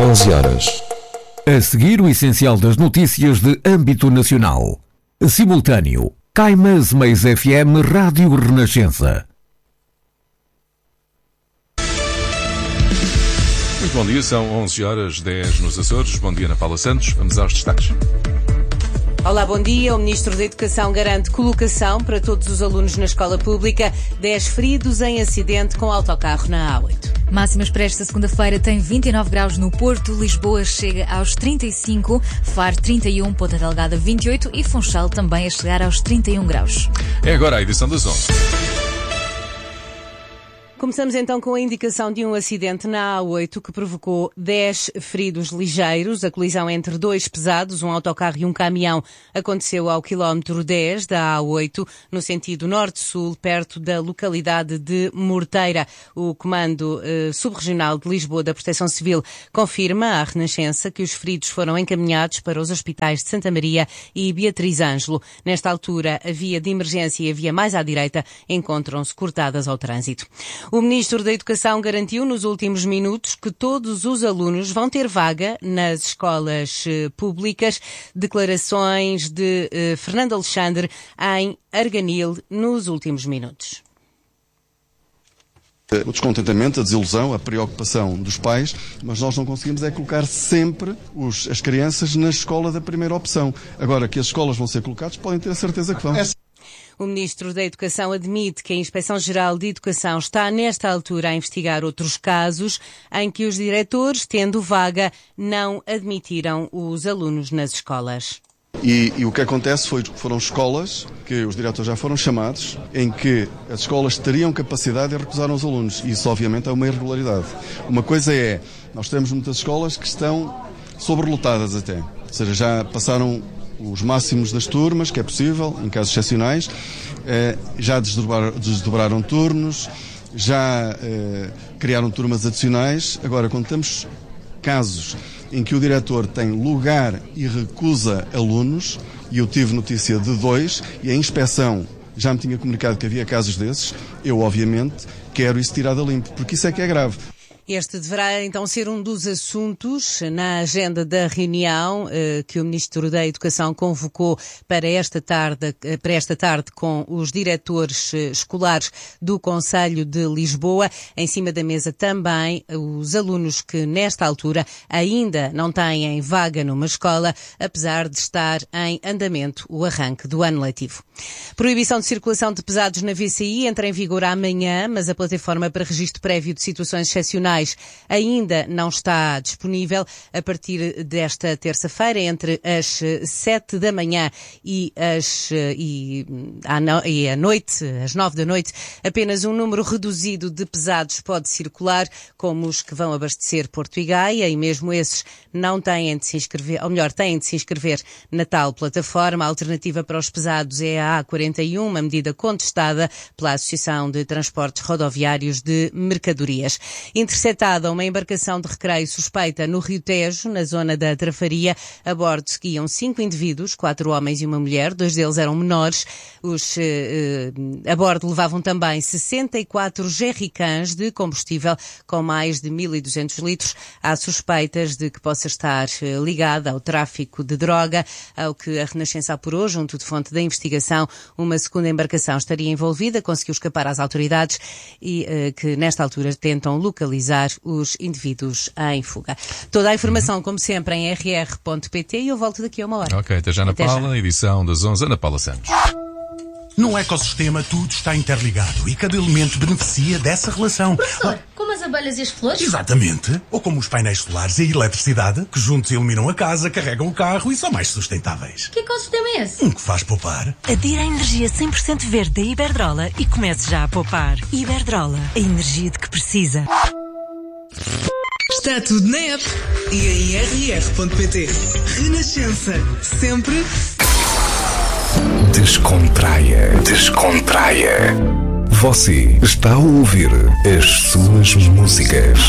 11 horas. A seguir, o essencial das notícias de âmbito nacional. Simultâneo. Caimas Mais FM Rádio Renascença. Muito bom dia, são 11 horas 10 nos Açores. Bom dia, Ana Paula Santos. Vamos aos destaques. Olá, bom dia. O Ministro da Educação garante colocação para todos os alunos na escola pública. 10 feridos em acidente com autocarro na A8. Máximas para esta segunda-feira tem 29 graus no Porto, Lisboa chega aos 35, Faro 31, Ponta Delgada 28 e Funchal também a chegar aos 31 graus. É agora a edição das 11. Começamos então com a indicação de um acidente na A8 que provocou 10 feridos ligeiros. A colisão entre dois pesados, um autocarro e um caminhão, aconteceu ao quilómetro 10 da A8, no sentido norte-sul, perto da localidade de Morteira. O Comando Subregional de Lisboa da Proteção Civil confirma à Renascença que os feridos foram encaminhados para os hospitais de Santa Maria e Beatriz Ângelo. Nesta altura, a via de emergência e a via mais à direita encontram-se cortadas ao trânsito. O Ministro da Educação garantiu nos últimos minutos que todos os alunos vão ter vaga nas escolas públicas. Declarações de Fernando Alexandre em Arganil nos últimos minutos. O descontentamento, a desilusão, a preocupação dos pais, mas nós não conseguimos é colocar sempre as crianças na escola da primeira opção. Agora que as escolas vão ser colocadas, podem ter a certeza que vão. O Ministro da Educação admite que a Inspeção-Geral de Educação está, nesta altura, a investigar outros casos em que os diretores, tendo vaga, não admitiram os alunos nas escolas. E o que acontece foram escolas que os diretores já foram chamados, em que as escolas teriam capacidade e recusaram os alunos. E isso, obviamente, é uma irregularidade. Uma coisa é, nós temos muitas escolas que estão sobrelotadas até. Ou seja, já passaram os máximos das turmas, que é possível, em casos excepcionais, já desdobraram turnos, já criaram turmas adicionais. Agora, quando temos casos em que o diretor tem lugar e recusa alunos, e eu tive notícia de 2, e a inspeção já me tinha comunicado que havia casos desses, eu, obviamente, quero isso tirado a limpo, porque isso é que é grave. Este deverá então ser um dos assuntos na agenda da reunião que o Ministro da Educação convocou para esta tarde com os diretores escolares do Conselho de Lisboa. Em cima da mesa também os alunos que nesta altura ainda não têm vaga numa escola, apesar de estar em andamento o arranque do ano letivo. Proibição de circulação de pesados na VCI entra em vigor amanhã, mas a plataforma para registro prévio de situações excepcionais ainda não está disponível. A partir desta terça-feira, entre as 7 da manhã e à noite, às 9 da noite, apenas um número reduzido de pesados pode circular, como os que vão abastecer Porto e Gaia, e mesmo esses não têm de se inscrever, ou melhor, têm de se inscrever na tal plataforma. A alternativa para os pesados é a A41, uma medida contestada pela Associação de Transportes Rodoviários de Mercadorias. Interceptada uma embarcação de recreio suspeita no Rio Tejo, na zona da Trafaria. A bordo seguiam 5 indivíduos, 4 homens e uma mulher, 2 deles eram menores. A bordo levavam também 64 jerrycans de combustível com mais de 1.200 litros. Há suspeitas de que possa estar ligada ao tráfico de droga. Ao que a Renascença apurou, junto de fonte da investigação, uma segunda embarcação estaria envolvida, conseguiu escapar às autoridades e que nesta altura tentam localizar os indivíduos em fuga. Toda a informação, como sempre, em rr.pt e eu volto daqui a uma hora. Ok, até já, Ana Paula, edição das 11, Ana Paula Santos. No ecossistema tudo está interligado e cada elemento beneficia dessa relação. Professor, como as abelhas e as flores? Exatamente. Ou como os painéis solares e a eletricidade, que juntos iluminam a casa, carregam o carro e são mais sustentáveis. Que ecossistema é esse? Um que faz poupar. Adira à energia 100% verde da Iberdrola e comece já a poupar. Iberdrola, a energia de que precisa. Está tudo na app e em rr.pt. Renascença, sempre. Descontraia. Descontraia. Você está a ouvir as suas músicas.